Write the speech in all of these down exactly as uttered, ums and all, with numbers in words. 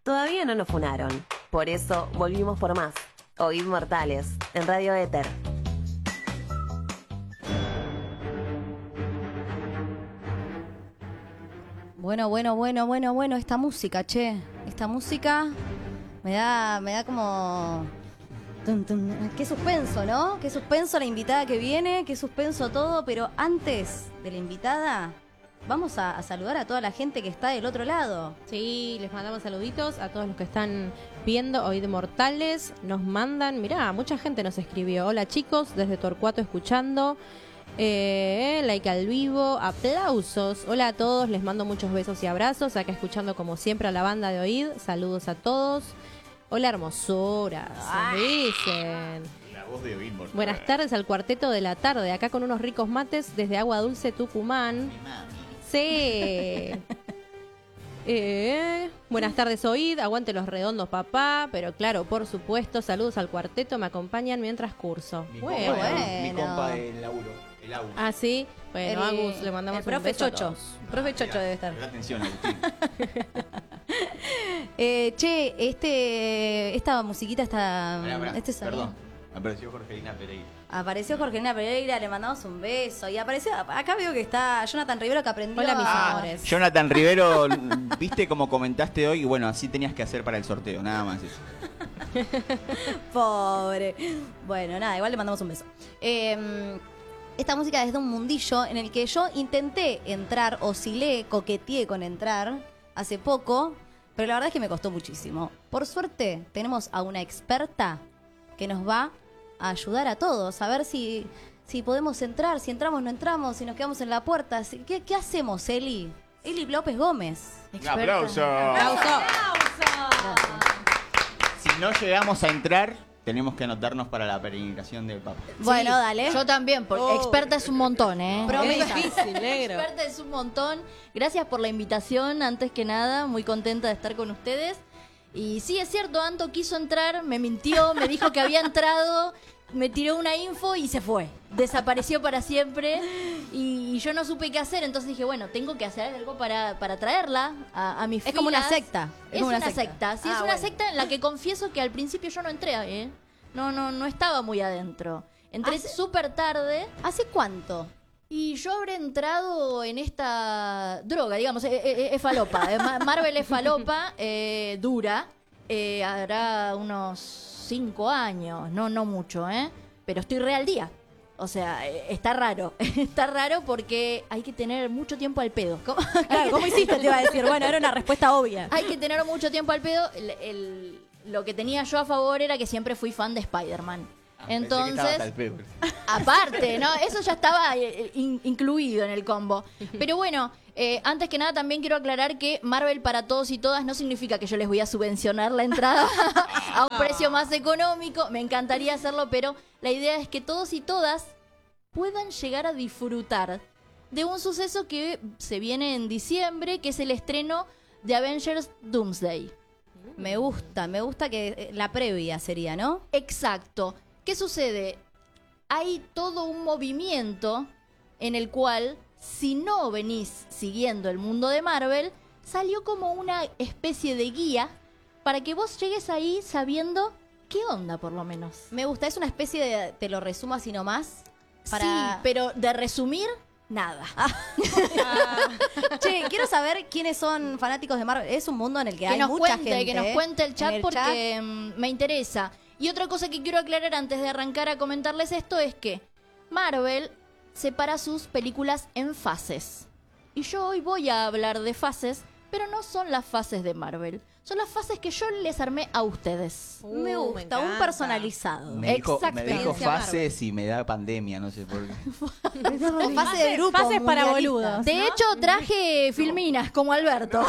Todavía no nos funaron. Por eso volvimos por más. Oíd Mortales, en Radio Éter. Bueno, bueno, bueno, bueno, bueno, esta música, che. Esta música me da, me da como... Tum, tum. Qué suspenso, ¿no? Qué suspenso la invitada que viene, qué suspenso todo, pero antes de la invitada, vamos a, a saludar a toda la gente que está del otro lado. Sí, les mandamos saluditos a todos los que están viendo Oíd Mortales. Nos mandan, mirá, mucha gente nos escribió. Hola chicos, desde Torcuato escuchando. Eh, like al vivo, aplausos. Hola a todos, les mando muchos besos y abrazos. Acá escuchando como siempre a la banda de Oíd. Saludos a todos. Hola hermosuras, dicen. La voz de Oíd Mortales. Buenas tardes al cuarteto de la tarde. Acá con unos ricos mates desde Agua Dulce, Tucumán. Sí. Eh, buenas tardes, Oíd. Aguante los redondos, papá. Pero claro, por supuesto, saludos al cuarteto. Me acompañan mientras curso. Mi Bueno, compa, de- bueno. mi compa del laburo. El Agus. Ah, sí. Bueno, El- Agus, le mandamos el un profe beso a Chocho. todos. Profe Chocho Mirá, debe estar. presta atención, Agustín. Eh, che, este, esta musiquita está... Pará, pará, este sonido. Perdón, apareció Jorgelina Pereira. Apareció Jorgelina Pereira, le mandamos un beso. Y apareció, acá veo que está Jonathan Rivero, que aprendió Hola, mis a- amores. Jonathan Rivero, viste como comentaste hoy, y bueno, así tenías que hacer para el sorteo, nada más eso. Pobre. Bueno, nada, igual le mandamos un beso. Eh, esta música es de un mundillo en el que yo intenté entrar, oscilé, coqueteé con entrar hace poco, pero la verdad es que me costó muchísimo. Por suerte, tenemos a una experta que nos va a ayudar a todos, a ver si, si podemos entrar, si entramos, no entramos, si nos quedamos en la puerta. Si- ¿Qué, qué hacemos, Eli? Eli López Gómez. Un experta. aplauso. Aplauso. Si no llegamos a entrar, tenemos que anotarnos para la peregrinación del Papa. Bueno, dale. Yo también, porque Oh. experta es un montón, ¿eh? Promesa. Es difícil, negro. Experta es un montón. Gracias por la invitación, antes que nada. Muy contenta de estar con ustedes. Y sí, es cierto, Anto quiso entrar, me mintió, me dijo que había entrado, me tiró una info y se fue. Desapareció para siempre y, y yo no supe qué hacer, entonces dije, bueno, tengo que hacer algo para, para traerla a, a mis Es como una filas. secta. Es, como una, secta. Sí, Ah, es una bueno. secta en la que confieso que al principio yo no entré, ¿eh? No, no, no estaba muy adentro. Entré Hace- súper tarde. ¿Hace cuánto? Y yo habré entrado en esta droga, digamos, es, es- es falopa. eh, Ma- Marvel es falopa, eh, dura. Eh, hará unos cinco años, no, no mucho, ¿eh? Pero estoy re al día. O sea, eh, está raro. Está raro porque hay que tener mucho tiempo al pedo. ¿Cómo? Claro, ¿cómo hiciste? Te iba a decir. Bueno, era una respuesta obvia. Hay que tener mucho tiempo al pedo. El- el- lo que tenía yo a favor era que siempre fui fan de Spider-Man. Ah, pensé que estaba Entonces, hasta el pedo. aparte, ¿no? Eso ya estaba eh, in- incluido en el combo. Pero bueno, eh, antes que nada también quiero aclarar que Marvel para todos y todas no significa que yo les voy a subvencionar la entrada a un precio más económico. Me encantaría hacerlo, pero la idea es que todos y todas puedan llegar a disfrutar de un suceso que se viene en diciembre, que es el estreno de Avengers Doomsday. Me gusta, me gusta que eh, la previa sería, ¿no? Exacto. ¿Qué sucede? Hay todo un movimiento en el cual, si no venís siguiendo el mundo de Marvel, salió como una especie de guía para que vos llegues ahí sabiendo qué onda, por lo menos. Me gusta, es una especie de, te lo resumo así nomás. Para... Sí, pero de resumir, nada. Che, quiero saber quiénes son fanáticos de Marvel. Es un mundo en el que, que hay nos mucha cuente, gente. que nos ¿eh? cuente el chat En el porque mm, me interesa. Y otra cosa que quiero aclarar antes de arrancar a comentarles esto es que Marvel separa sus películas en fases. Y yo hoy voy a hablar de fases, pero no son las fases de Marvel. Son las fases que yo les armé a ustedes. Uh, Me gusta, un encanta. personalizado. Me dijo, me Exactamente. dijo fases y me da pandemia, no sé por qué. O fase de grupo. fases para mundialista. boludos. De hecho, traje filminas como Alberto.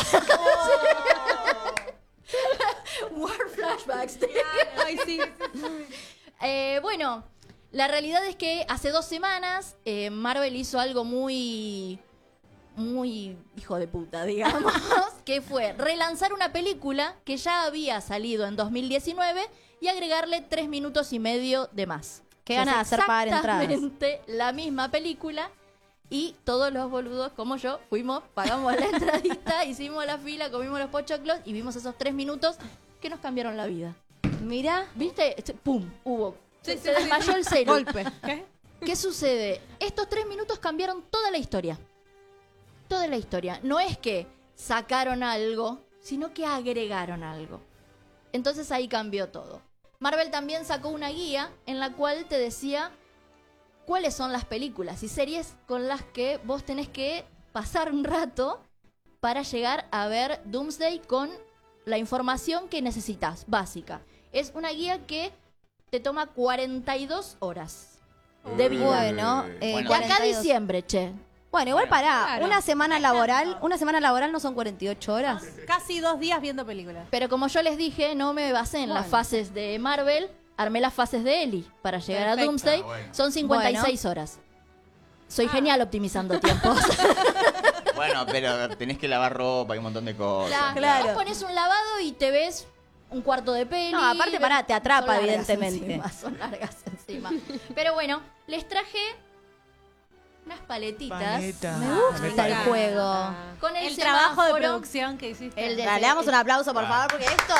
War flashbacks. Ay, sí. Eh, bueno, la realidad es que hace dos semanas eh, Marvel hizo algo muy, muy hijo de puta, digamos, que fue relanzar una película que ya había salido en dos mil diecinueve y agregarle tres minutos y medio de más. Qué O sea, ganas de hacer pagar entradas. Exactamente la misma película Y todos los boludos, como yo, fuimos, pagamos la entradita, hicimos la fila, comimos los pochoclos y vimos esos tres minutos que nos cambiaron la vida. Mira, ¿Viste? Este, ¡Pum! Hubo. Sí, Se, sí, se sí. desmayó el celu. Golpe. ¿Qué? ¿Qué sucede? Estos tres minutos cambiaron toda la historia. Toda la historia. No es que sacaron algo, sino que agregaron algo. Entonces ahí cambió todo. Marvel también sacó una guía en la cual te decía cuáles son las películas y series con las que vos tenés que pasar un rato para llegar a ver Doomsday con la información que necesitas, básica. Es una guía que te toma cuarenta y dos horas de vida. bueno, eh, Bueno. De acá a cuarenta y dos. diciembre, che. Bueno, igual pará, Claro. una semana laboral, una semana laboral no son cuarenta y ocho horas. Casi dos días viendo películas. Pero como yo les dije, no me basé en las Bueno. fases de Marvel, armé las fases de Ellie para llegar a Perfecto. Doomsday. Ah, bueno. Son cincuenta y seis horas. Soy Ah. genial optimizando tiempos. Bueno, pero tenés que lavar ropa y un montón de cosas. La- Claro. Vos pones un lavado y te ves un cuarto de peli. No, aparte, ves- pará, te atrapa, son largas evidentemente. encima, son largas encima. Pero bueno, les traje unas paletitas. Paleta. Me gusta el juego. Con el, El trabajo de semáforo. producción que hiciste. El de- Dale, damos un aplauso, por favor, porque esto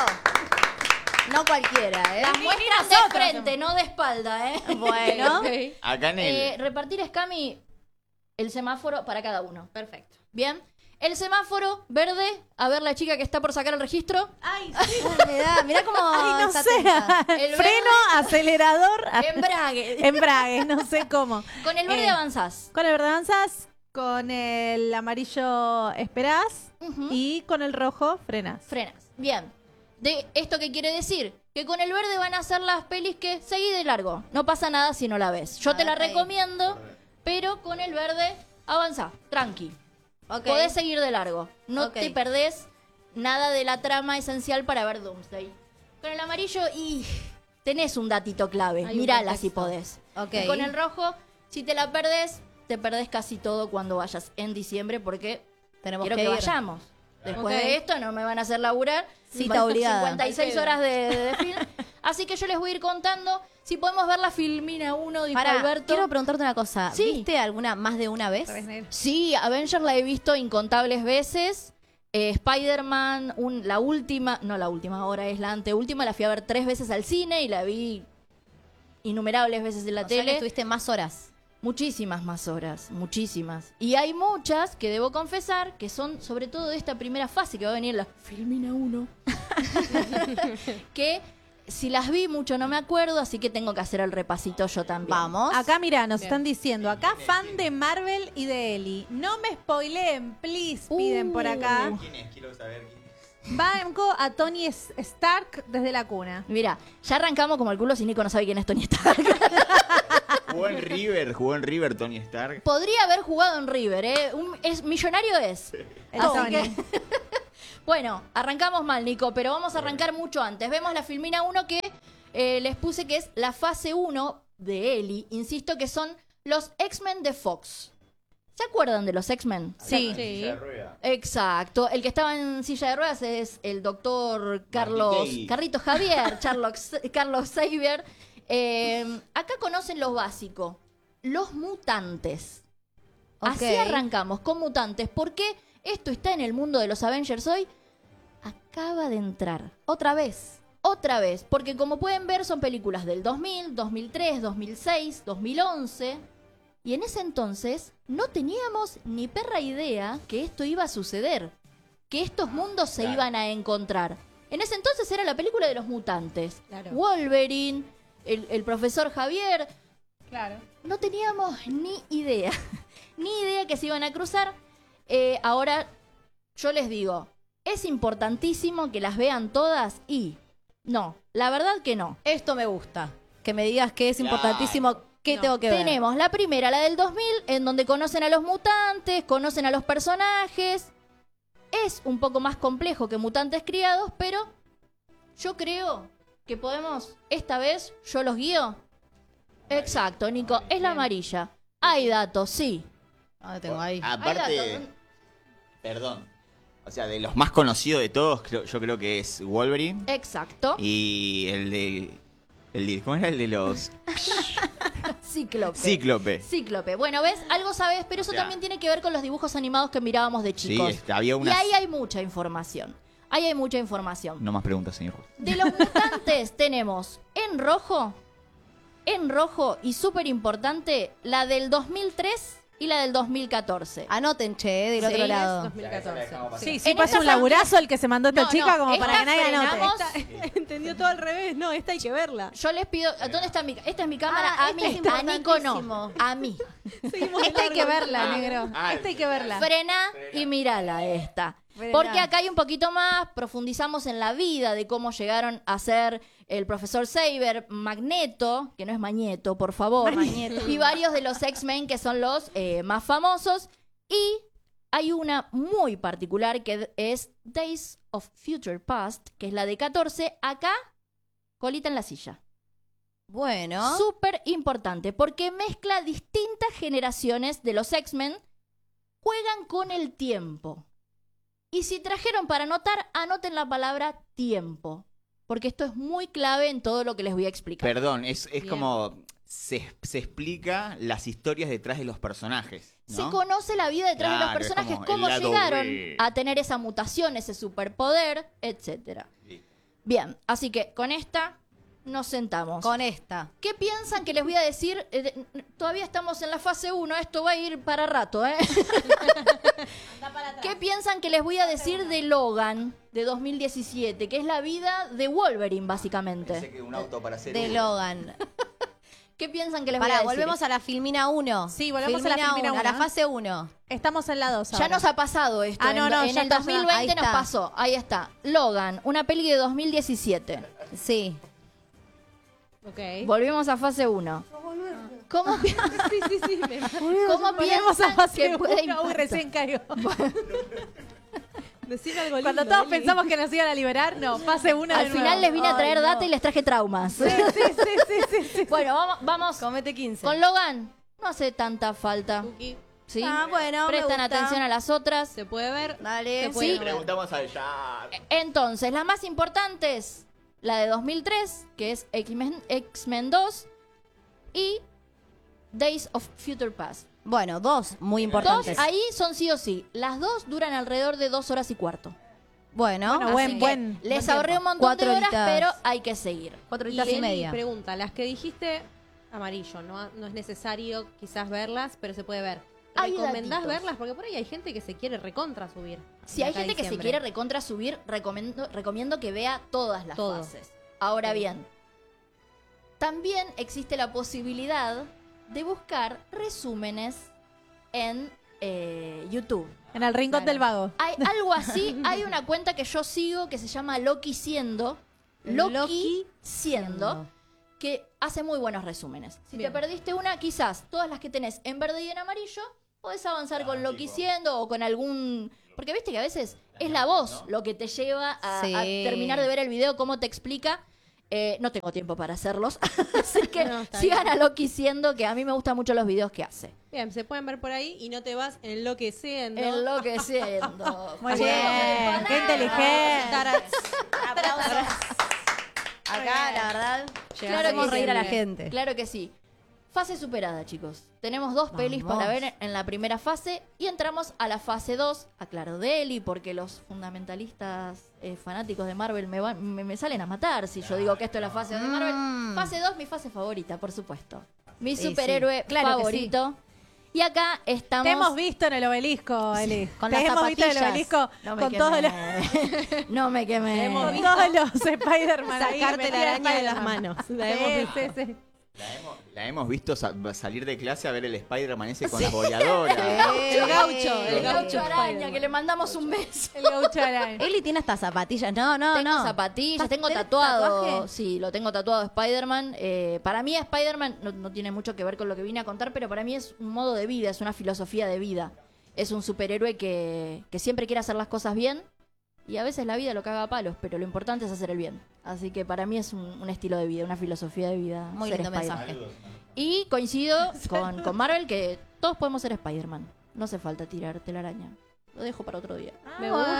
no cualquiera, ¿eh? Las Ni- muestran ni de nosotros frente, no de espalda, ¿eh? Bueno. Ok. Acá en el... Eh, repartir, Scami, el semáforo para cada uno. Perfecto. Bien. El semáforo verde, a ver la chica que está por sacar el registro. Ay, Mirá, mirá cómo Ay, no está sé. tensa. El Freno, acelerador, a- Embrague. embrague, no sé cómo. Con el verde Eh, avanzás. Con el verde avanzás, con el amarillo esperás Ujú. y con el rojo frenás. Frenas. Bien. De ¿Esto qué quiere decir? Que con el verde van a ser las pelis que seguí de largo. No pasa nada si no la ves. Yo A te la ver, ahí. recomiendo, pero con el verde avanzá, tranqui. Ok. Podés seguir de largo. No Ok. te perdés nada de la trama esencial para ver Doomsday. Con el amarillo, y tenés un datito clave. Hay un Mirala si contexto. podés. Ok. Y con el rojo, si te la perdés, te perdés casi todo cuando vayas en diciembre porque Tenemos quiero que que, ir. vayamos. Después Ok. de esto no me van a hacer laburar. Cita Van- obligada. cincuenta y seis Al pedo. horas de, de desfile. Así que yo les voy a ir contando si podemos ver la Filmina uno, dijo Pará, Alberto. quiero preguntarte una cosa. Sí. ¿Viste alguna más de una vez? Sí, Avengers la he visto incontables veces. Eh, Spider-Man, un- la última, no la última, ahora es la anteúltima, la fui a ver tres veces al cine y la vi innumerables veces en la O sea que tele. estuviste más horas. Muchísimas más horas, muchísimas. Y hay muchas que debo confesar que son sobre todo de esta primera fase que va a venir la Filmina uno. que si las vi mucho no me acuerdo, así que tengo que hacer el repasito yo también. Vamos. Acá, mira, nos Bien. están diciendo, acá fan de Marvel y de Ellie. No me spoileen, please, piden por acá. ¿Quién es? Quiero saber quién es. Banco a Tony S- Stark desde la cuna. Mira, ya arrancamos como el culo si Nico no sabe quién es Tony Stark. Jugó en River, jugó en River Tony Stark. Podría haber jugado en River, ¿eh? Un- es, millonario es. El Así Tony. que- bueno, arrancamos mal, Nico, pero vamos a arrancar mucho antes. Vemos la Filmina uno que eh, les puse que es la fase uno de Ellie. Insisto que son los X-Men de Fox. ¿Se acuerdan de los X-Men? Sí. Sí. Exacto. El que estaba en silla de ruedas es el doctor Carlos Marquis. Carlitos Javier, Charlos- Carlos Xavier. Eh, acá conocen lo básico. Los mutantes. Así Ok. arrancamos, con mutantes. ¿Por qué esto está en el mundo de los Avengers hoy? Acaba de entrar. Otra vez. Otra vez. Porque como pueden ver son películas del dos mil, dos mil tres, dos mil seis, dos mil once. Y en ese entonces no teníamos ni perra idea que esto iba a suceder. Que estos mundos se Claro. iban a encontrar. En ese entonces era la película de los mutantes. Claro. Wolverine, el, el profesor Javier. Claro. No teníamos ni idea. Ni idea que se iban a cruzar. Eh, ahora, yo les digo, es importantísimo que las vean todas y... No, la verdad que no. Esto me gusta. Que me digas que es Claro. importantísimo. ¿Qué No. tengo que ver? Tenemos la primera, la del dos mil, en donde conocen a los mutantes, conocen a los personajes. Es un poco más complejo que Mutantes Criados, pero yo creo que podemos, esta vez, yo los guío. Exacto, Nico, es la amarilla. Hay datos, sí. Ah, tengo ahí. Aparte, Hay datos. perdón. O sea, de los más conocidos de todos, creo- yo creo que es Wolverine. Exacto. Y el de. El de ¿Cómo era el de los.? Cíclope. Cíclope. Cíclope. Bueno, ¿ves? Algo sabes, pero eso Ya. también tiene que ver con los dibujos animados que mirábamos de chicos. Sí, este, había Y unas... ahí hay mucha información. Ahí hay mucha información. No más preguntas, señor juez. De los mutantes tenemos en rojo, en rojo y súper importante, la del dos mil tres y la del dos mil catorce. Anoten, che, eh, del Sí, otro lado. dos mil catorce. Sí, En sí, pues esta un laburazo el que se mandó esta No, chica no, como para esta que nadie anote. frenamos. Entendió todo al revés. No, esta hay que verla. Yo les pido, ¿dónde está mi esta es mi cámara? Ah, a esta mí, es a Nico no, importantísimo. a mí. Seguimos de Esta hay largo. que verla, Ah. negro. Ah, Esta hay que verla. Frena y mírala esta. Frená. Porque acá hay un poquito más, profundizamos en la vida de cómo llegaron a ser el profesor Xavier, Magneto, que no es Magneto, por favor, Magneto. y varios de los X-Men que son los eh, más famosos. Y hay una muy particular que es Days of Future Past, que es la de catorce. Acá, colita en la silla. Bueno. Súper importante, porque mezcla distintas generaciones de los X-Men, juegan con el tiempo. Y si trajeron para anotar, anoten la palabra tiempo, porque esto es muy clave en todo lo que les voy a explicar. Perdón, es, es Bien. como... Se, se explica las historias detrás de los personajes, ¿no? Se conoce la vida detrás de Claro, los es personajes, como cómo el lado llegaron B. a tener esa mutación, ese superpoder, etcétera. Sí. Bien, así que con esta nos sentamos. Con esta. ¿Qué piensan que les voy a decir? Eh, de- todavía estamos en la fase uno, esto va a ir para rato, ¿eh? ¿Qué piensan que les voy a decir de Logan de dos mil diecisiete? Que es la vida de Wolverine, Pensé básicamente. que un auto para hacer De uno. Logan. ¿Qué piensan que les voy Pará, a decir? volvemos a la Filmina uno. Sí, volvemos a la Filmina uno, a la uno. fase uno. Estamos en la dos Ya ahora. nos ha pasado esto. Ah, no, en, no, en ya el está, dos ya. mil veinte Ahí nos está. pasó. Ahí está. Logan, una peli de dos mil diecisiete. Sí. Ok. Volvemos a fase uno. ¿Cómo, pi- Sí, sí, sí. me- ¿Cómo Volvemos a piensan fase que puede uno. Uy, impactar? recién cayó. Decime algo Cuando lindo, todos Eli. pensamos que nos iban a liberar, no, fase una Al de final nuevo. les vine a traer Ay, no. data y les traje traumas. Sí, sí, sí, sí, sí, sí. Bueno, vamos, vamos Comete quince. con Logan. No hace tanta falta. Cookie, ¿Sí? Ah, bueno, me Prestan gusta. atención a las otras. ¿se puede ver? Dale. Se puede Sí. ver. Preguntamos a ella. Entonces, las más importantes, la de dos mil tres, que es X-Men X-Men dos, y Days of Future Past. Bueno, dos muy Dos, importantes. ahí son sí o sí. Las dos duran alrededor de dos horas y cuarto. Bueno, Bueno, así buen, que buen. Les buen ahorré un tiempo. montón Cuatro de horas, horitas. pero hay que seguir. cuatro Y, horitas y, Eli, media. pregunta, las que dijiste amarillo, no, no es necesario quizás verlas, pero se puede ver. Hay ¿Recomendás datitos. verlas? Porque por ahí hay gente que se quiere recontra subir. Si de hay acá a gente que se diciembre. quiere recontra subir, recomiendo, recomiendo que vea todas las Todo. fases. Ahora bien, también existe la posibilidad de buscar resúmenes en eh, YouTube. En el rincón Claro. del vago. Hay algo así, hay una cuenta que yo sigo que se llama Loki Siendo. Loki, Loki Siendo, Siendo. que hace muy buenos resúmenes. Si Bien. te perdiste una, quizás todas las que tenés en verde y en amarillo, podés avanzar con Loki Siendo o con algún... Porque viste que a veces es la voz lo que te lleva a, Sí. a terminar de ver el video, cómo te explica. Eh, no tengo tiempo para hacerlos, así que No, está sigan bien. a Loki Siendo, que a mí me gustan mucho los videos que hace. Bien, se pueden ver por ahí y no te vas enloqueciendo. Enloqueciendo. Muy Che, bien, qué pará. inteligente. Aplausos. Acá, la verdad, Claro hacemos que reír a la sí. gente. Claro que sí. Fase superada, chicos. Tenemos dos pelis Vamos. para ver en la primera fase y entramos a la fase dos, aclaro de Eli, porque los fundamentalistas eh, fanáticos de Marvel me, van, me, me salen a matar si yo digo que esto es la fase dos de Marvel. Mm. Fase dos, mi fase favorita, por supuesto. Mi Sí, superhéroe sí. Claro que favorito. Y acá estamos... Te hemos visto en el obelisco, Eli. con Te las hemos visto en el zapatillas. obelisco No me con todos los, quemé. No me quemé. Hemos con todos los Spider-Man ahí, Sacarte metida la araña de las Spider-Man. manos. La hemos Sí, visto. sí, sí. La hemos, la hemos visto sa- salir de clase a ver el Spider-Man ese con las boleadoras. El gaucho, el El gaucho gaucho araña, Spider-Man. que le mandamos un beso. El gaucho araña. Eli tiene hasta zapatillas. No, no, tengo no. zapatillas, ¿Estás- tengo tenés tatuado. tatuaje? Sí, lo tengo tatuado Spider-Man. Eh, para mí Spider-Man no, no tiene mucho que ver con lo que vine a contar, pero para mí es un modo de vida, es una filosofía de vida. Es un superhéroe que, que siempre quiere hacer las cosas bien y a veces la vida lo caga a palos, pero lo importante es hacer el bien. Así que para mí es un, un estilo de vida, una filosofía de vida. Muy ser lindo Spider-Man. mensaje. Y coincido con, con Marvel que todos podemos ser Spider-Man. No hace falta tirar telaraña. Lo dejo para otro día. Me gusta.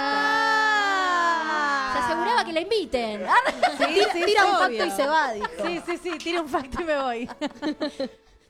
Ah. Se aseguraba que la inviten. Sí, sí, Tira un obvio. facto y se va, dijo. Sí, sí, sí, tira un facto y me voy.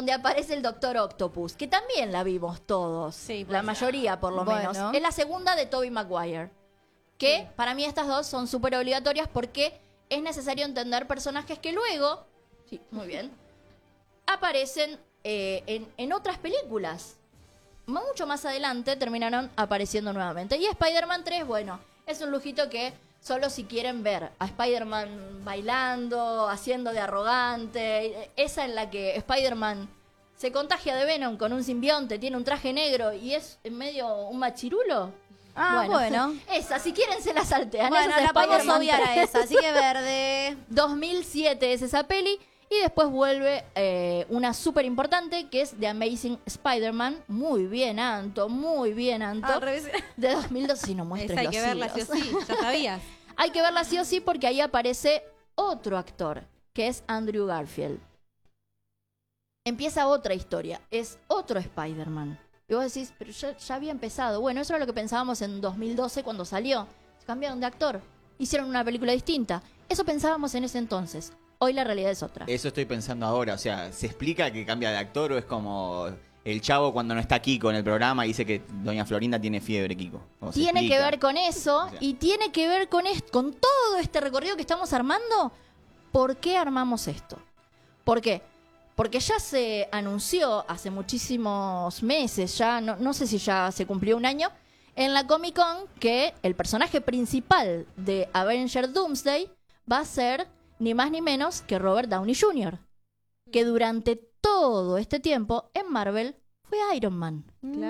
donde aparece el Doctor Octopus, que también la vimos todos, Sí, la pues. mayoría por lo Bueno. menos. Es la segunda de Tobey Maguire, que para mí estas dos son súper obligatorias porque es necesario entender personajes que luego, sí, muy bien, aparecen eh, en, en otras películas. Mucho más adelante terminaron apareciendo nuevamente. Y Spider-Man tres, bueno, es un lujito que solo si quieren ver a Spider-Man bailando, haciendo de arrogante, esa en la que Spider-Man se contagia de Venom con un simbionte, tiene un traje negro y es en medio un machirulo. Ah, bueno. Esa, si quieren se la saltean. Bueno, Esa es la podemos Spider-Man obviar a tres. esa, así que verde. dos mil siete es esa peli. Y después vuelve eh, una súper importante que es The Amazing Spider-Man. Muy bien, Anto, muy bien, Anto. Al revés. De dos mil dos, si no muestres Esa hay los que verla sí o hilos. sí, ya sabías. Hay que verla sí o sí porque ahí aparece otro actor, que es Andrew Garfield. Empieza otra historia, es otro Spider-Man. Y vos decís, pero ya, ya había empezado. Bueno, eso era lo que pensábamos en dos mil doce cuando salió. Se cambiaron de actor, hicieron una película distinta. Eso pensábamos en ese entonces. Hoy la realidad es otra. Eso estoy pensando ahora. O sea, ¿se explica que cambia de actor o es como el Chavo cuando no está Kiko en el programa y dice que doña Florinda tiene fiebre, Kiko? ¿O se Tiene que explica? ver con eso O sea. y tiene que ver con, est- con todo este recorrido que estamos armando. ¿Por qué armamos esto? ¿Por qué? Porque ya se anunció hace muchísimos meses, ya no, no sé si ya se cumplió un año, en la Comic Con que el personaje principal de Avenger Doomsday va a ser ni más ni menos que Robert Downey junior, que durante todo este tiempo en Marvel fue Iron Man.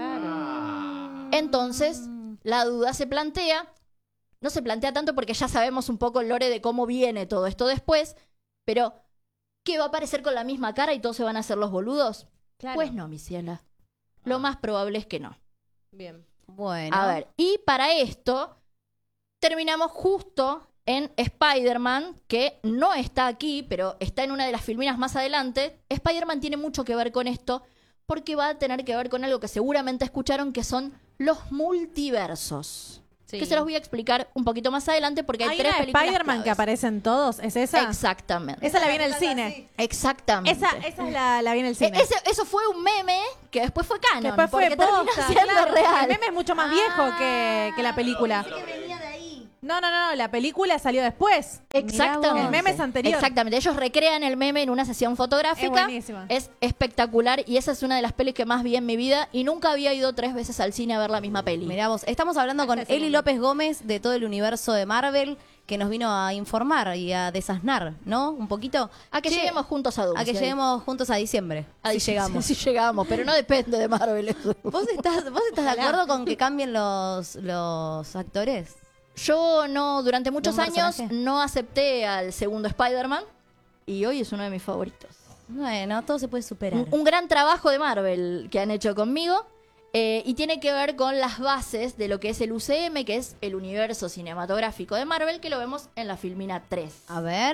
Claro. Entonces, la duda se plantea, no se plantea tanto porque ya sabemos un poco el lore de cómo viene todo esto después, pero ¿qué va a aparecer con la misma cara y todos se van a hacer los boludos? Claro. Pues no, mi ciela. Lo más probable es que no. Bien. Bueno. A ver, y para esto terminamos justo en Spider-Man, que no está aquí, pero está en una de las filminas más adelante. Spider-Man tiene mucho que ver con esto, porque va a tener que ver con algo que seguramente escucharon, que son los multiversos. Sí. Que se los voy a explicar un poquito más adelante, porque hay, Hay tres una películas Spider-Man que claves. aparecen todos, ¿es esa? Exactamente. Esa la vi en el cine. Exactamente. Esa, esa es la, la vi en el E- cine. ese- eso fue un meme que después fue canon. Después fue porque terminó posta, siendo claro. real. El meme es mucho más viejo que, que la película. que venía de ahí. No, no, no, no, la película salió después. Exactamente. El meme es anterior. Exactamente. Ellos recrean el meme en una sesión fotográfica. Es buenísima. Es espectacular y esa es una de las pelis que más vi en mi vida y nunca había ido tres veces al cine a ver la misma peli. Mirá vos, estamos hablando con Hasta ese Eli momento. López Gómez de todo el universo de Marvel, que nos vino a informar y a desasnar, ¿no? Un poquito. A que Che, lleguemos juntos a A Doomsday. que lleguemos juntos a diciembre. A si diciembre, llegamos. Si llegamos, pero no depende de Marvel eso. ¿Vos estás, ¿Vos estás de acuerdo con que cambien los, los actores? Yo no, durante muchos ¿Un años personaje? no acepté al segundo Spider-Man y hoy es uno de mis favoritos. Bueno, todo se puede superar. Un, un gran trabajo de Marvel que han hecho conmigo eh, y tiene que ver con las bases de lo que es el U C M, que es el universo cinematográfico de Marvel, que lo vemos en la Filmina tres. A ver.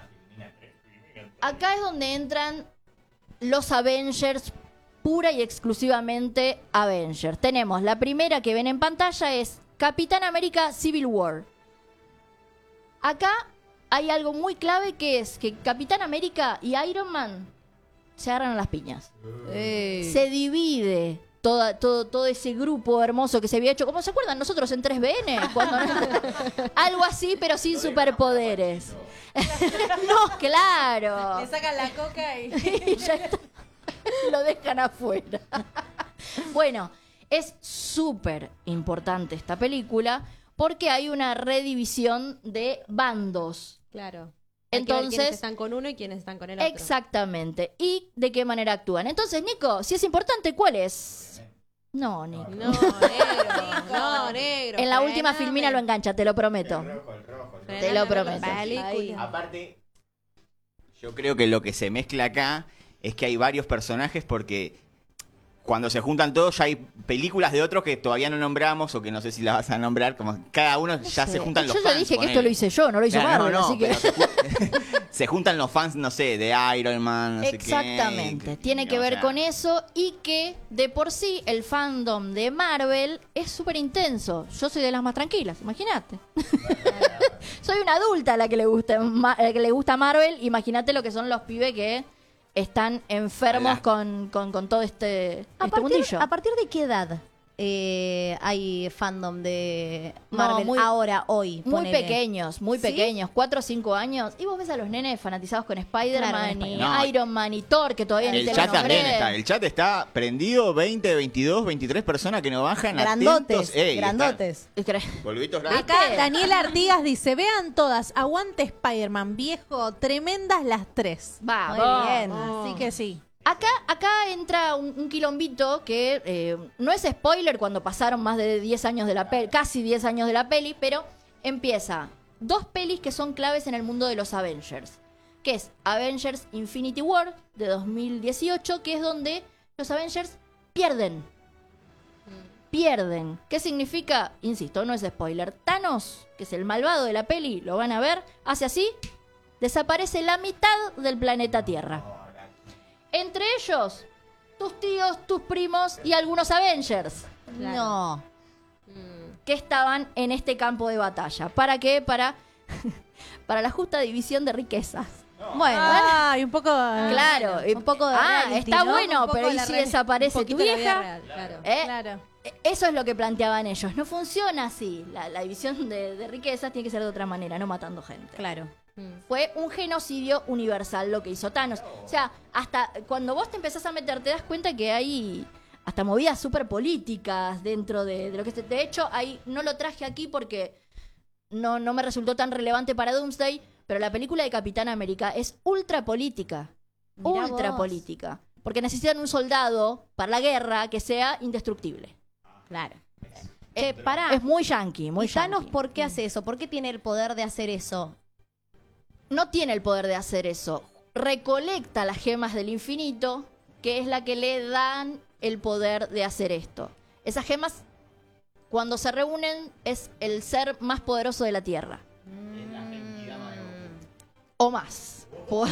Acá es donde entran los Avengers, pura y exclusivamente Avengers. Tenemos la primera que ven en pantalla es Capitán América Civil War. Acá hay algo muy clave que es que Capitán América y Iron Man se agarran a las piñas. Eh, Se divide toda, todo, todo ese grupo hermoso que se había hecho. ¿Cómo se acuerdan nosotros en tres B N? Cuando algo así, pero sin superpoderes. No, claro. Le sacan la coca y... Y ya está. Lo dejan afuera. Bueno, es súper importante esta película porque hay una redivisión de bandos. Claro. Hay que ver quiénes Entonces, están con uno y quiénes están con el otro. exactamente. ¿Y de qué manera actúan? Entonces, Nico, si es importante, ¿cuál es? No, Nico. No, negro, no, negro. En la última frename. filmina lo engancha, te lo prometo. Frename Te lo con la prometo. película. Ahí. Aparte, yo creo que lo que se mezcla acá es que hay varios personajes porque cuando se juntan todos ya hay películas de otros que todavía no nombramos o que no sé si las vas a nombrar, como cada uno ya se juntan Yo los ya fans. dije que ponele. esto lo hice yo, no lo hizo Claro, Marvel, no, no, así que... pero se, ju- se juntan los fans, no sé, de Iron Man, no sé qué. Exactamente, tiene que o ver sea, con eso y que de por sí el fandom de Marvel es súper intenso. Yo soy de las más tranquilas, imagínate. Soy una adulta a la que le gusta, Ma- a la que le gusta Marvel, imagínate lo que son los pibes que están enfermos Ojalá. con, con, con todo este, ¿A este partir, mundillo. ¿A partir de qué edad eh, hay fandom de No, Marvel muy- ahora, hoy? Muy ponele? pequeños, muy ¿Sí? pequeños, cuatro o cinco años. Y vos ves a los nenes fanatizados con Spider-Man Claro, con y Spider-Man. No. Iron Man y Thor, que todavía ni El te lo chat también nombré. está, el chat está prendido, veinte, veintidós, veintitrés personas que nos bajan Grandotes, atentos. Ey, grandotes. está- Boluditos ¿Viste? grandes. Acá Daniela Artigas dice, vean todas, aguante Spider-Man, viejo, tremendas las tres. Vamos. Muy bien. Así que sí. Acá, acá entra un, un quilombito que eh, no es spoiler cuando pasaron más de diez años de la peli, casi diez años de la peli, pero empieza dos pelis que son claves en el mundo de los Avengers, que es Avengers Infinity War de dos mil dieciocho, que es donde los Avengers pierden. Pierden. ¿Qué significa? Insisto, no es spoiler. Thanos, que es el malvado de la peli, lo van a ver, hace así, desaparece la mitad del planeta Tierra. Entre ellos, tus tíos, tus primos y algunos Avengers No. que estaban en este campo de batalla. ¿Para qué? Para, para la justa división de riquezas. Bueno, Ay, un poco... Claro. un poco de Ah, reality, está ¿no? bueno, Un poco pero ¿y la si real- desaparece un tu poquito la vida vieja? real, claro. ¿Eh? Claro. Eso es lo que planteaban ellos. No funciona así. La, la división de, de riquezas tiene que ser de otra manera, no matando gente. claro. Mm. Fue un genocidio universal lo que hizo Thanos. O sea, hasta cuando vos te empezás a meter, te das cuenta que hay hasta movidas súper políticas dentro de, de lo que es. De hecho, ahí no lo traje aquí porque no, no me resultó tan relevante para Doomsday, pero la película de Capitán América es ultra política. Mirá ultra vos. política. Porque necesitan un soldado para la guerra que sea indestructible. Claro. Eh, Eh, pará. Es muy yankee, muy ¿Y Thanos yankee. por qué hace eso? ¿Por qué tiene el poder de hacer eso? No tiene el poder de hacer eso. Recolecta las gemas del infinito, que es la que le dan el poder de hacer esto. Esas gemas, cuando se reúnen, es el ser más poderoso de la Tierra. O más. Po-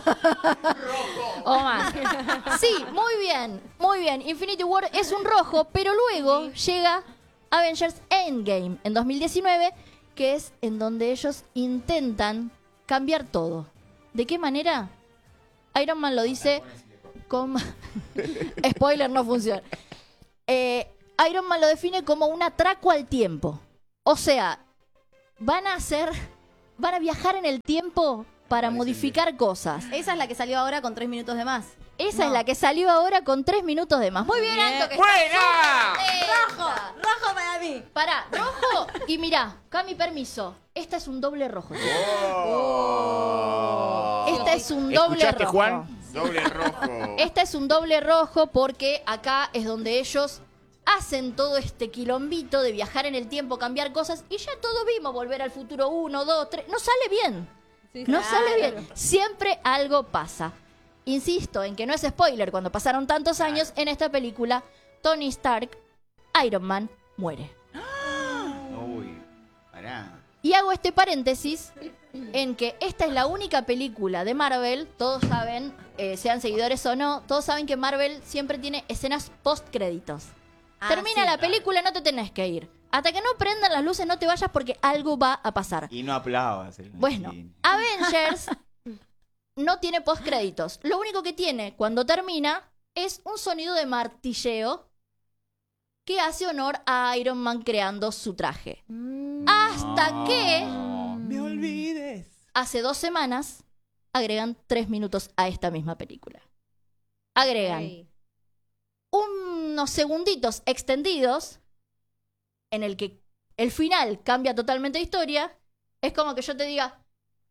o más. Sí, muy bien, muy bien. Infinity War es un rojo, pero luego llega Avengers Endgame en dos mil diecinueve, que es en donde ellos intentan cambiar todo. ¿De qué manera? Iron Man lo dice como... Spoiler, no funciona. Eh, Iron Man lo define como un atraco al tiempo. O sea, van a hacer... Van a viajar en el tiempo para modificar cosas. Esa es la que salió ahora con tres minutos de más. Esa No. es la que salió ahora con tres minutos de más. Muy bien, Anto. Que ¡Buena! rojo, rojo para mí. Pará, rojo. Y mirá, Cami, permiso. Esta es un doble rojo. Oh. Esta es un doble ¿Escuchaste, rojo. Juan? Doble rojo. Esta es un doble rojo porque acá es donde ellos hacen todo este quilombito de viajar en el tiempo, cambiar cosas, y ya todos vimos Volver al Futuro uno, dos, tres. No sale bien. Sí, No claro. sale bien. Siempre algo pasa. Insisto en que no es spoiler, cuando pasaron tantos años, en esta película, Tony Stark, Iron Man, muere. Uy, pará. Y hago este paréntesis en que esta es la única película de Marvel, todos saben, eh, sean seguidores o no, todos saben que Marvel siempre tiene escenas post-créditos. Ah, Termina sí. la película, no te tenés que ir. Hasta que no prendan las luces, no te vayas porque algo va a pasar. Y no aplaudas. el- Bueno, sí. Avengers no tiene postcréditos. Lo único que tiene cuando termina es un sonido de martilleo que hace honor a Iron Man creando su traje. Hasta que Me olvides. hace dos semanas agregan tres minutos a esta misma película. Agregan Ok. unos segunditos extendidos en el que el final cambia totalmente de historia. Es como que yo te diga,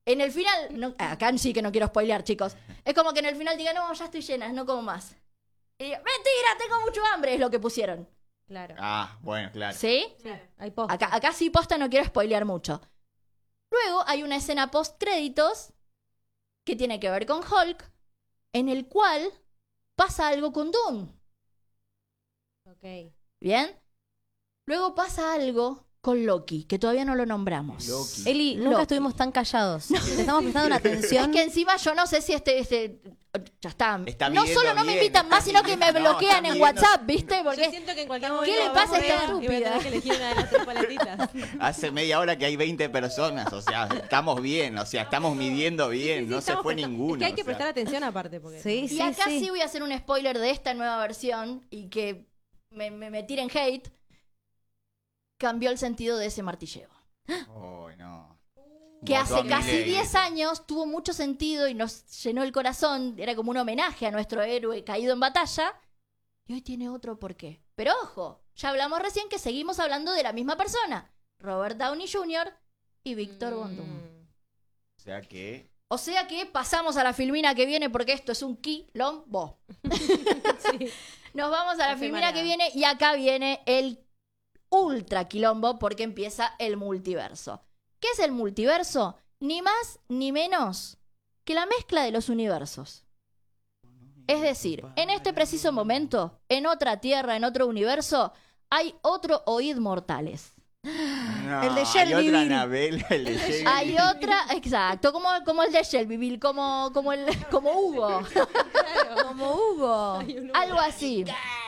en el final, no, acá sí que no quiero spoilear, chicos. Es como que en el final diga, no, ya estoy llena, no como más. Y diga, mentira, tengo mucho hambre, es lo que pusieron. Claro. Ah, bueno, claro. ¿Sí? Sí, hay posta. Acá, acá sí posta no quiero spoilear mucho. Luego hay una escena post créditos que tiene que ver con Hulk, en el cual pasa algo con Doom. Ok. ¿Bien? Luego pasa algo con Loki, que todavía no lo nombramos. Loki. Eli, nunca Loki. estuvimos tan callados. Te estamos prestando una Es atención. que encima yo no sé si este... este ya está. Está no viviendo solo no me bien, invitan está más, sino que me viviendo- no, bloquean está en viviendo- WhatsApp, ¿viste? Yo Porque siento que en cualquier ¿qué momento le vamos pasa a esta ver y voy a tener estúpida? que elegir una de las tres paletitas. Hace media hora que hay veinte personas, o sea, estamos bien, o sea, estamos midiendo bien, Sí, sí, no se estamos fue prestando- ninguno. Es que hay que o sea. prestar atención aparte. Porque Sí, Y sí, acá sí. sí. voy a hacer un spoiler de esta nueva versión y que me, me, me tiren hate. Cambió el sentido de ese martilleo. Ay, no. Que Votó a hace casi Milei. diez años tuvo mucho sentido y nos llenó el corazón. Era como un homenaje a nuestro héroe caído en batalla. Y hoy tiene otro porqué. Pero ojo, ya hablamos recién que seguimos hablando de la misma persona. Robert Downey junior y Víctor Von Doom. Mm. O sea que... O sea que pasamos a la filmina que viene porque esto es un quilombo. Sí. Nos vamos a la Qué filmina separada. que viene y acá viene el ultra quilombo porque empieza el multiverso. ¿Qué es el multiverso? Ni más ni menos que la mezcla de los universos. Es decir, en este preciso momento, en otra tierra, en otro universo, hay otro Oíd Mortales. No, El de hay Shelbyville. otra Anabel, el de Shelbyville. Hay otra, exacto, como, como el de Shelbyville, como, como, el, como Hugo, Como Hugo. algo así.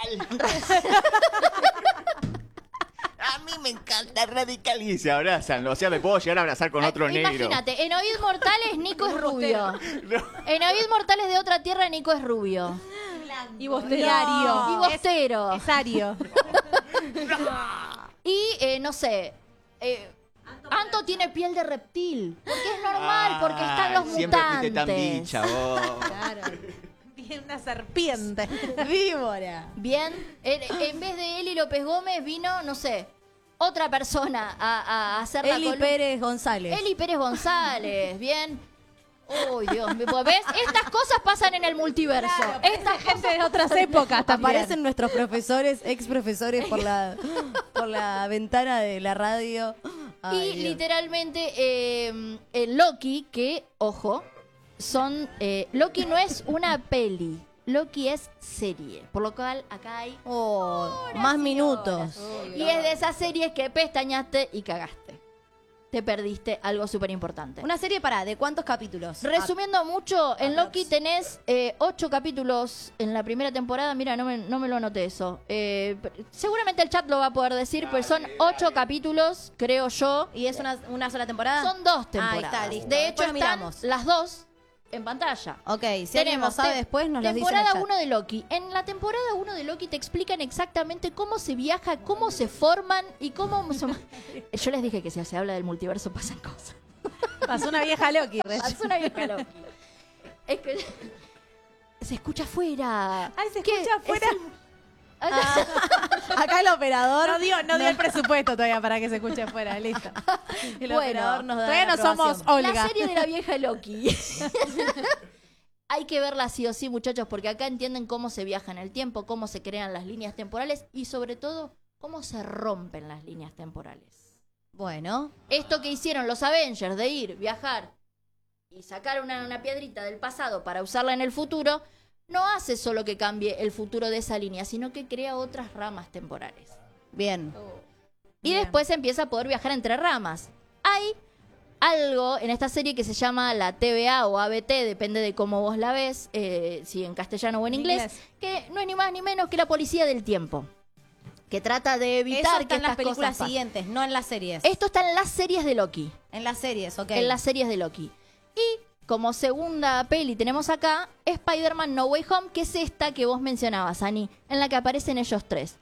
A mí me encanta Radical y se abrazan. O sea, me puedo llegar a abrazar con otro negro. Imagínate, en Oíd Mortales Nico es rubio. No. En Oíd Mortales de otra tierra Nico es rubio. Y bosterario. Y bostero. Es Ario. Y, eh, no sé, eh, Anto tiene piel de reptil. Porque es normal, porque están los Ay, siempre fuiste tan mutantes. bicha, vos. Claro. Tiene una serpiente. Víbora. Bien, en, en vez de Eli López Gómez vino, no sé, otra persona a, a hacer la Eli columna. Pérez González. Eli Pérez González, bien. Uy, Dios mío, ¿ves? Estas cosas pasan en el multiverso. Estas Gente de otras épocas también. Aparecen nuestros profesores, ex profesores por la, por la ventana de la radio. Ay, Y Dios. literalmente eh, el Loki, que, ojo, son... eh, Loki no es una peli, Loki es serie. Por lo cual acá hay... Oh, más minutos. Y es de esas series que pestañaste y cagaste. Te perdiste algo súper importante. Una serie para, ¿de cuántos capítulos? Resumiendo mucho, en aprox. Loki tenés eh, ocho capítulos en la primera temporada. Mira, no me, no me lo anoté eso. Eh, p- seguramente el chat lo va a poder decir, pues son ocho capítulos, creo yo. ¿Y es una, una sola temporada? Son dos Ahí temporadas. está, listo. De hecho, Después están miramos. las dos en pantalla. Ok, si alguien lo sabe te- después, nos lo dice en el temporada chat. uno de Loki. En la temporada uno de Loki te explican exactamente cómo se viaja, cómo se forman y cómo... se- Yo les dije que si se habla del multiverso pasan cosas. Pasó una vieja Loki. Rey. Haz una vieja Loki. Es que... Se escucha afuera. Ay, se ¿Qué? escucha afuera. Es el- Acá el operador. No dio, no dio el presupuesto todavía para que se escuche afuera. Listo. El Bueno, operador nos da Todavía la no somos aprobación. Olga. La serie de la vieja Loki. Hay que verla sí o sí, muchachos, porque acá entienden cómo se viaja en el tiempo, cómo se crean las líneas temporales y sobre todo cómo se rompen las líneas temporales. Bueno, Esto que hicieron los Avengers de ir, viajar y sacar una, una piedrita del pasado para usarla en el futuro, no hace solo que cambie el futuro de esa línea, sino que crea otras ramas temporales. bien. Y Bien. después se empieza a poder viajar entre ramas. Hay algo en esta serie que se llama la T V A o A B T, depende de cómo vos la ves, eh, si en castellano o en En inglés, inglés. que no es ni más ni menos que la policía del tiempo, que trata de Eso evitar está que en las estas películas cosas pasen. siguientes, no en las series. Esto está en las series de Loki, En las series, ok. en las series de Loki. Y como segunda peli tenemos acá Spider-Man No Way Home, que es esta que vos mencionabas, Ani, en la que aparecen ellos tres.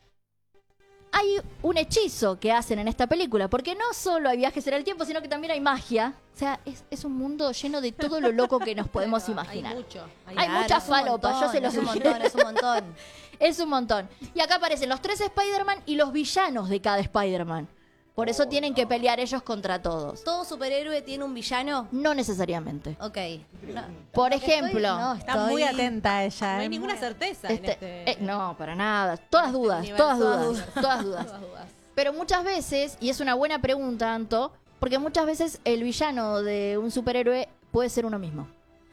Hay un hechizo que hacen en esta película, porque no solo hay viajes en el tiempo, sino que también hay magia. O sea, es, es un mundo lleno de todo lo loco que nos podemos imaginar. Hay mucho. Hay Hay mucha es un falopa, montón, yo se los Es un sugiero. montón, es un montón. Es un montón. Y acá aparecen los tres Spider-Man y los villanos de cada Spider-Man. Por eso tienen que pelear ellos contra todos. ¿Todo superhéroe tiene un villano? No necesariamente. Ok. No, Por lo que estoy- ejemplo, no, Está estoy- muy atenta ella. No hay ¿eh? ninguna Muy- certeza en este- este... eh, no, para nada. Todas dudas, universo. todas Todas dudas, todas dudas. Todas dudas. Pero muchas veces, y es una buena pregunta, Anto, porque muchas veces el villano de un superhéroe puede ser uno mismo.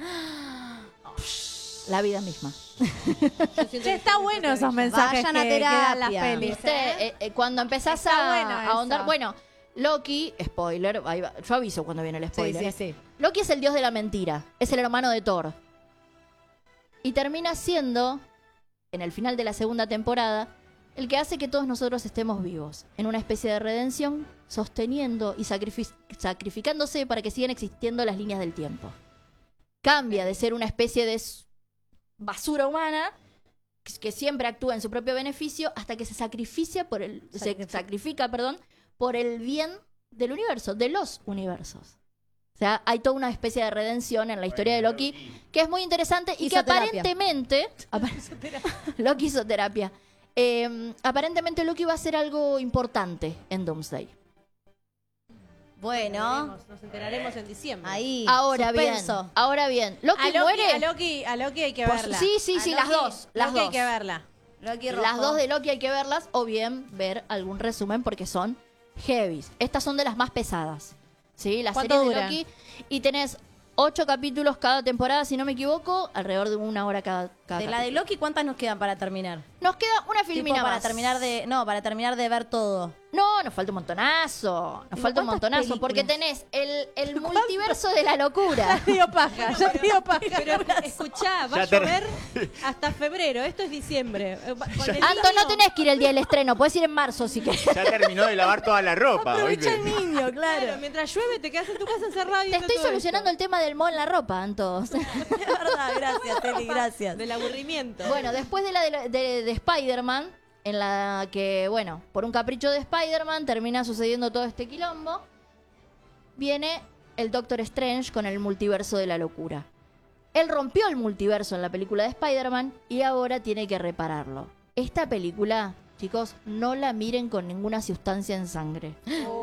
La vida misma. Yo siento Che, que está soy bueno ese esos villano. mensajes Vayan a que, que dan las terapia. pelis. ¿Viste? ¿eh? Eh, eh, cuando empezás Está a, bueno a ahondar. eso. Bueno, Loki, spoiler, ahí va, yo aviso cuando viene el Sí, spoiler. sí, sí. Loki es el dios de la mentira, es el hermano de Thor. Y termina siendo, en el final de la segunda temporada, el que hace que todos nosotros estemos vivos, en una especie de redención, sosteniendo y sacrifi- sacrificándose para que sigan existiendo las líneas del tiempo. Cambia de ser una especie de s- basura humana que- que siempre actúa en su propio beneficio hasta que se sacrifica por el se Sacrifica. sacrifica, perdón, por el bien del universo, de los universos. O sea, hay toda una especie de redención en la historia de Loki que es muy interesante y Hizo que terapia. aparentemente apa- Loki hizo terapia. Eh, aparentemente Loki va a hacer algo importante en Doomsday. Bueno, Veremos, Nos enteraremos en diciembre. ahí. Ahora suspenso. bien, ahora bien, Loki, A Loki, muere. a Loki, a Loki hay que Pues, verla. sí, sí, A sí, Loki- las dos, las Loki dos. hay que verla. Loki rojo. Las dos de Loki hay que verlas o bien ver algún resumen porque son heavies. Estas son de las más pesadas. ¿Sí? Las ¿Cuánto series de duran? Loki. Y tenés ocho capítulos cada temporada, si no me equivoco, alrededor de una hora cada, cada De la de capítulo. Loki, ¿cuántas nos quedan para terminar? Nos queda una Tipo, filmina para más. terminar de. No, para terminar de ver todo. No, nos falta un montonazo. Nos falta un ¿cuántas montonazo. Porque películas? tenés el, el multiverso de la locura. Ya te dio paja, ya te dio paja. Pero escuchá, va Ya a te- llover hasta febrero. Esto es diciembre. Eh, va- con el Anto, no niño- tenés que ir el día del estreno. Podés ir en marzo si querés. Ya terminó de lavar toda la ropa. Aprovecha ¿oíste? el niño, Claro, claro. mientras llueve te quedas en tu casa encerrado y Te estoy solucionando el tema del mo en la ropa, Anto. Es verdad, gracias, Eli, gracias. del aburrimiento. Bueno, después de la de, la- de- de Spider-Man, en la que, bueno, por un capricho de Spider-Man termina sucediendo todo este quilombo, viene el Doctor Strange con el multiverso de la locura. Él rompió el multiverso en la película de Spider-Man y ahora tiene que repararlo. Esta película, chicos, no la miren con ninguna sustancia en sangre.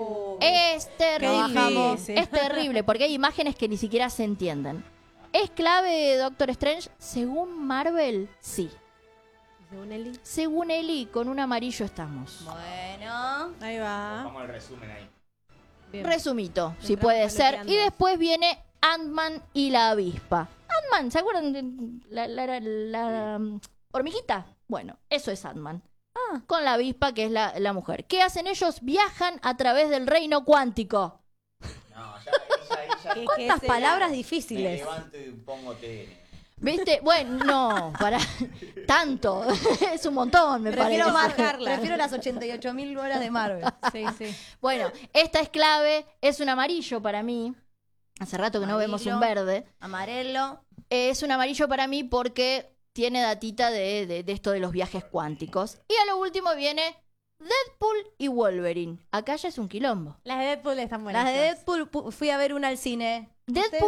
Es terrible. difícil. Es terrible porque hay imágenes que ni siquiera se entienden. ¿Es clave Doctor Strange? Según Marvel, sí. Según Eli. Según Eli, con un amarillo estamos. Bueno. Ahí va. Vamos al resumen ahí. Bien. Resumito, si Entramos puede a lo ser. que anda. Y después viene Ant-Man y la avispa. Ant-Man, ¿se acuerdan de la, la, la- la, um, hormiguita? Bueno, eso es Ant-Man. Ah, con la avispa, que es la, la mujer. ¿Qué hacen ellos? Viajan a través del reino cuántico. No, ya, ahí ya, ahí ya. ¿Cuántas será? palabras Me difíciles? levanto y pongo T N. ¿Viste? Bueno, no, para tanto. Es un montón, me Prefiero, parece. Mar- prefiero las ochenta y ocho mil horas de Marvel. Sí, sí. Bueno, esta es clave. Es un amarillo para mí. Hace rato que no vemos un Amarillo. verde. Amarelo. Es un amarillo para mí porque tiene datita de, de- de esto de los viajes cuánticos. Y a lo último viene Deadpool y Wolverine. Acá ya es un quilombo. Las de Deadpool están buenas. Las de Deadpool pu- fui a ver una al cine. Deadpool